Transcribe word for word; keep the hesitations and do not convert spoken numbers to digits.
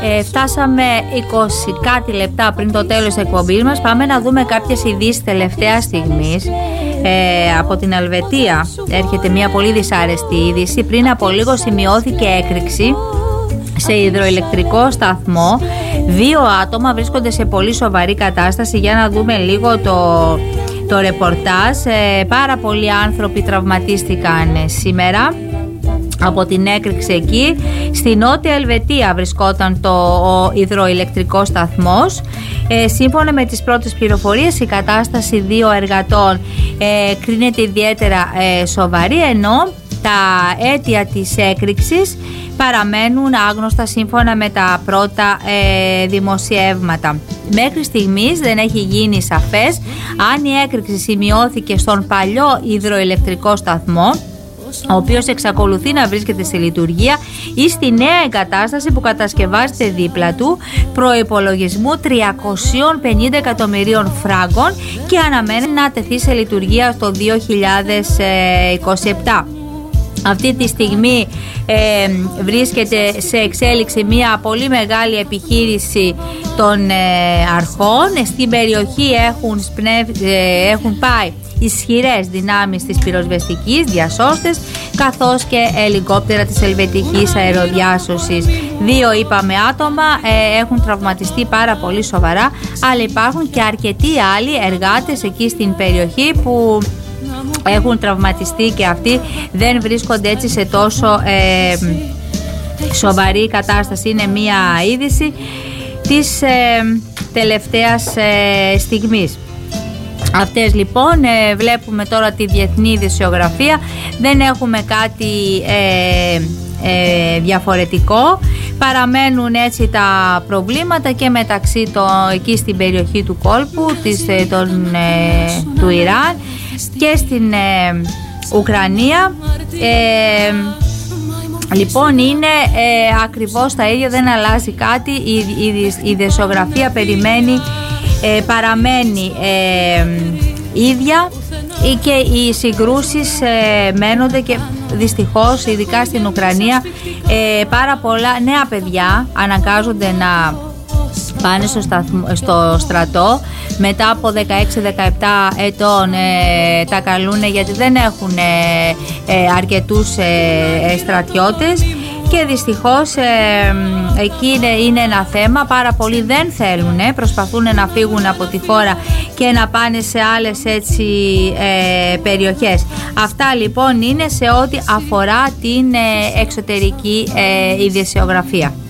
Ε, φτάσαμε είκοσι κάτι λεπτά πριν το τέλος της εκπομπής μας. Πάμε να δούμε κάποιες ειδήσεις τελευταία στιγμής. Ε, από την Ελβετία έρχεται μια πολύ δυσάρεστη είδηση. Πριν από λίγο σημειώθηκε έκρηξη σε υδροηλεκτρικό σταθμό. Δύο άτομα βρίσκονται σε πολύ σοβαρή κατάσταση. Για να δούμε λίγο το, το ρεπορτάζ. Ε, πάρα πολλοί άνθρωποι τραυματίστηκαν σήμερα από την έκρηξη εκεί. Στη Νότια Ελβετία βρισκόταν το ο υδροηλεκτρικός σταθμός. Ε, σύμφωνα με τις πρώτες πληροφορίες, η κατάσταση δύο εργατών ε, κρίνεται ιδιαίτερα ε, σοβαρή, ενώ τα αίτια της έκρηξης παραμένουν άγνωστα σύμφωνα με τα πρώτα ε, δημοσιεύματα. Μέχρι στιγμής δεν έχει γίνει σαφές αν η έκρηξη σημειώθηκε στον παλιό υδροηλεκτρικό σταθμό, ο οποίος εξακολουθεί να βρίσκεται σε λειτουργία, ή στη νέα εγκατάσταση που κατασκευάζεται δίπλα του, προϋπολογισμού τριακόσια πενήντα εκατομμυρίων φράγκων και αναμένει να τεθεί σε λειτουργία το δύο χιλιάδες είκοσι επτά. Αυτή τη στιγμή ε, βρίσκεται σε εξέλιξη μια πολύ μεγάλη επιχείρηση των ε, αρχών. Στην περιοχή έχουν, σπνευ, ε, έχουν πάει ισχυρές δυνάμεις της πυροσβεστικής, διασώστες, καθώς και ελικόπτερα της Ελβετικής Αεροδιάσωσης. Δύο, είπαμε, άτομα ε, έχουν τραυματιστεί πάρα πολύ σοβαρά, αλλά υπάρχουν και αρκετοί άλλοι εργάτες εκεί στην περιοχή που έχουν τραυματιστεί και αυτοί δεν βρίσκονται έτσι σε τόσο ε, σοβαρή κατάσταση. Είναι μία είδηση της ε, τελευταίας ε, στιγμής. Αυτές λοιπόν, ε, βλέπουμε τώρα τη διεθνή ειδησιογραφία, δεν έχουμε κάτι ε, ε, διαφορετικό. Παραμένουν έτσι τα προβλήματα και μεταξύ το, εκεί στην περιοχή του κόλπου της, ε, τον, ε, του Ιράν και στην ε, Ουκρανία. Ε, λοιπόν είναι ε, ακριβώς τα ίδια, δεν αλλάζει κάτι. Η, η, η ειδησιογραφία περιμένει, ε, παραμένει ε, ίδια και οι συγκρούσεις ε, μένονται και δυστυχώς ειδικά στην Ουκρανία ε, πάρα πολλά νέα παιδιά αναγκάζονται να πάνε στο, σταθμ, στο στρατό. Μετά από δεκαέξι δεκαεπτά ετών ε, τα καλούνε γιατί δεν έχουν ε, ε, αρκετούς ε, στρατιώτες και δυστυχώς ε, εκεί είναι, είναι ένα θέμα. Πάρα πολλοί δεν θέλουν, ε, προσπαθούν να φύγουν από τη χώρα και να πάνε σε άλλες έτσι ε, περιοχές. Αυτά λοιπόν είναι σε ό,τι αφορά την ε, εξωτερική ε, ειδησιογραφία.